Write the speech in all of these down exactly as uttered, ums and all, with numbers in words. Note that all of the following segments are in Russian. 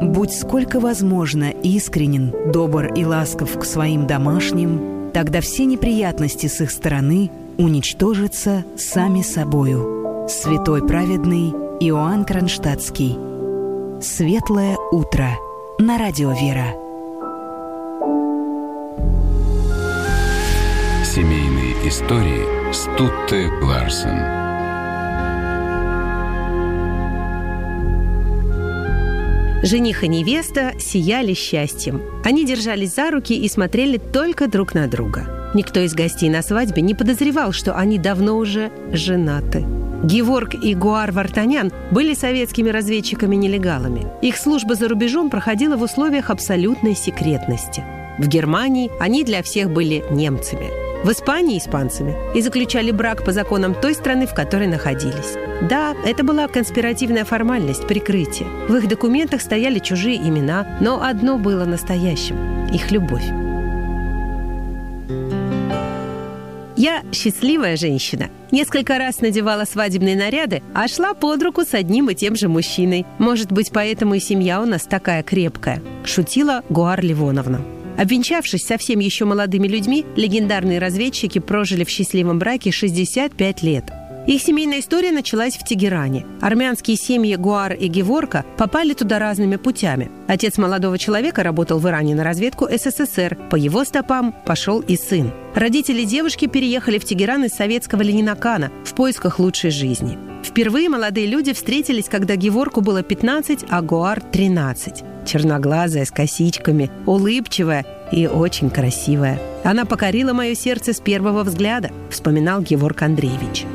Будь сколько возможно искренен, добр и ласков к своим домашним, тогда все неприятности с их стороны уничтожатся сами собою. Святой праведный Иоанн Кронштадтский. Светлое утро на радио Вера. Семейные истории Стутте Ларсен. Жених и невеста сияли счастьем. Они держались за руки и смотрели только друг на друга. Никто из гостей на свадьбе не подозревал, что они давно уже женаты. Геворг и Гуар Вартанян были советскими разведчиками-нелегалами. Их служба за рубежом проходила в условиях абсолютной секретности. В Германии они для всех были немцами, в Испании – испанцами, и заключали брак по законам той страны, в которой находились. Да, это была конспиративная формальность, прикрытие. В их документах стояли чужие имена, но одно было настоящим – их любовь. Я счастливая женщина. Несколько раз надевала свадебные наряды, а шла под руку с одним и тем же мужчиной. Может быть, поэтому и семья у нас такая крепкая, шутила Гуар Ливоновна. Обвенчавшись совсем еще молодыми людьми, легендарные разведчики прожили в счастливом браке шестьдесят пять лет. Их семейная история началась в Тегеране. Армянские семьи Гуар и Геворка попали туда разными путями. Отец молодого человека работал в Иране на разведку СССР. По его стопам пошел и сын. Родители девушки переехали в Тегеран из советского Ленинакана в поисках лучшей жизни. Впервые молодые люди встретились, когда Геворку было пятнадцать, а Гуар – тринадцать. Черноглазая, с косичками, улыбчивая и очень красивая. Она покорила мое сердце с первого взгляда, вспоминал Геворг Андреевич.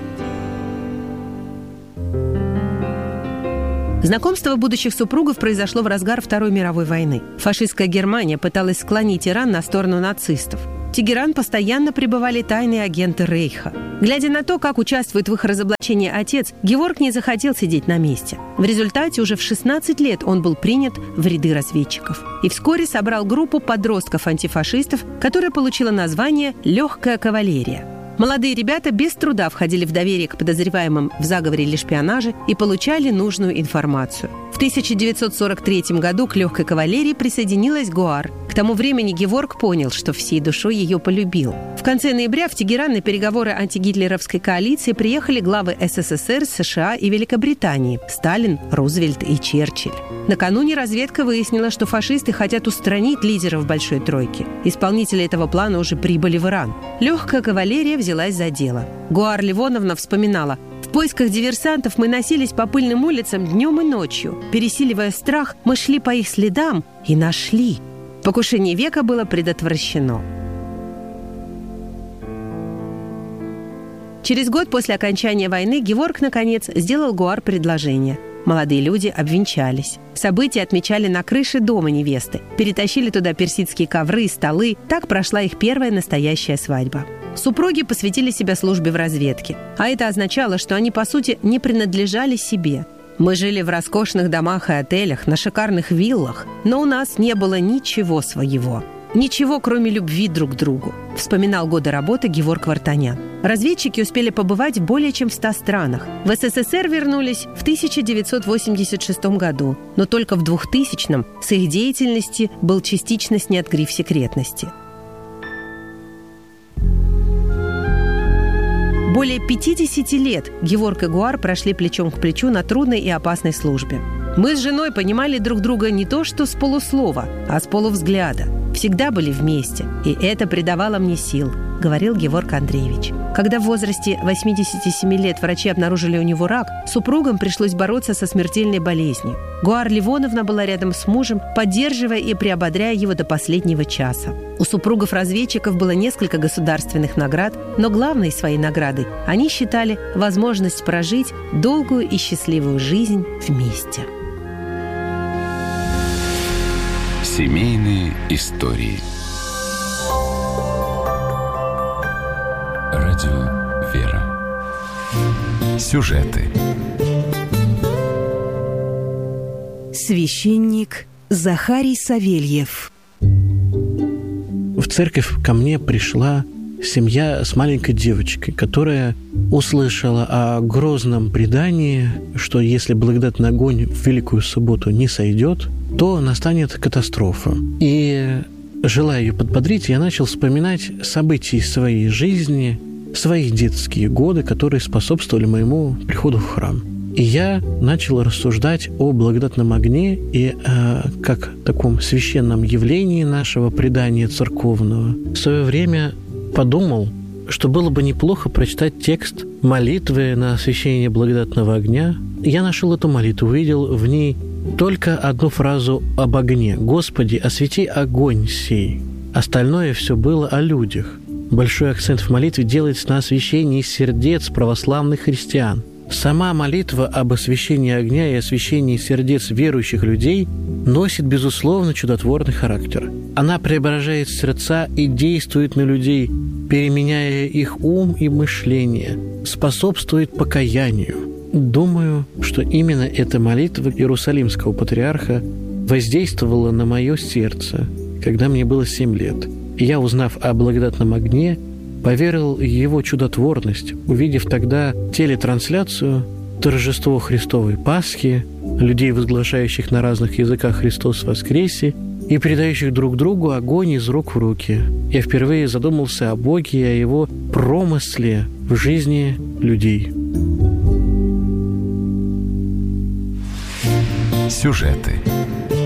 Знакомство будущих супругов произошло в разгар Второй мировой войны. Фашистская Германия пыталась склонить Иран на сторону нацистов. В Тегеран постоянно прибывали тайные агенты Рейха. Глядя на то, как участвует в их разоблачении отец, Геворг не захотел сидеть на месте. В результате уже в шестнадцать лет он был принят в ряды разведчиков. И вскоре собрал группу подростков-антифашистов, которая получила название «Легкая кавалерия». Молодые ребята без труда входили в доверие к подозреваемым в заговоре или шпионаже и получали нужную информацию. В тысяча девятьсот сорок третьем году к легкой кавалерии присоединилась Гуар. К тому времени Геворг понял, что всей душой ее полюбил. В конце ноября в Тегеран на переговоры антигитлеровской коалиции приехали главы СССР, США и Великобритании – Сталин, Рузвельт и Черчилль. Накануне разведка выяснила, что фашисты хотят устранить лидеров Большой Тройки. Исполнители этого плана уже прибыли в Иран. Легкая кавалерия взялась за дело. Гуар Ливоновна вспоминала: «В поисках диверсантов мы носились по пыльным улицам днем и ночью. Пересиливая страх, мы шли по их следам и нашли». Покушение века было предотвращено. Через год после окончания войны Геворг, наконец, сделал Гуар предложение. Молодые люди обвенчались. События отмечали на крыше дома невесты. Перетащили туда персидские ковры и столы. Так прошла их первая настоящая свадьба. Супруги посвятили себя службе в разведке. А это означало, что они, по сути, не принадлежали себе. «Мы жили в роскошных домах и отелях, на шикарных виллах, но у нас не было ничего своего. Ничего, кроме любви друг к другу», вспоминал годы работы Геворг Вартанян. Разведчики успели побывать в более чем в ста странах. В СССР вернулись в тысяча девятьсот восемьдесят шестом году, но только в двухтысячном с их деятельности был частично снят гриф секретности. Более пятидесяти лет Геворг и Гуар прошли плечом к плечу на трудной и опасной службе. «Мы с женой понимали друг друга не то что с полуслова, а с полувзгляда. Всегда были вместе, и это придавало мне сил», — говорил Геворг Андреевич. Когда в возрасте восьмидесяти семи лет врачи обнаружили у него рак, супругам пришлось бороться со смертельной болезнью. Гуар Ливоновна была рядом с мужем, поддерживая и приободряя его до последнего часа. У супругов-разведчиков было несколько государственных наград, но главной своей наградой они считали возможность прожить долгую и счастливую жизнь вместе. Семейные истории. Радио Вера. Сюжеты. Священник Захарий Савельев. В церковь ко мне пришла семья с маленькой девочкой, которая услышала о грозном предании, что если благодатный огонь в Великую Субботу не сойдет, то настанет катастрофа. И, желая ее подбодрить, я начал вспоминать события из своей жизни, свои детские годы, которые способствовали моему приходу в храм. И я начал рассуждать о благодатном огне и э, как таком священном явлении нашего предания церковного. В свое время подумал, что было бы неплохо прочитать текст молитвы на освящение благодатного огня. Я нашел эту молитву, увидел в ней только одну фразу об огне. «Господи, освети огонь сей». Остальное все было о людях. Большой акцент в молитве делается на освящении сердец православных христиан. Сама молитва об освящении огня и освящении сердец верующих людей носит, безусловно, чудотворный характер. Она преображает сердца и действует на людей, переменяя их ум и мышление, способствует покаянию. Думаю, что именно эта молитва Иерусалимского патриарха воздействовала на мое сердце, когда мне было семь лет. И я, узнав о благодатном огне, поверил в его чудотворность, увидев тогда телетрансляцию торжество Христовой Пасхи, людей, возглашающих на разных языках «Христос воскресе» и передающих друг другу огонь из рук в руки. Я впервые задумался о Боге и о Его промысле в жизни людей. Сюжеты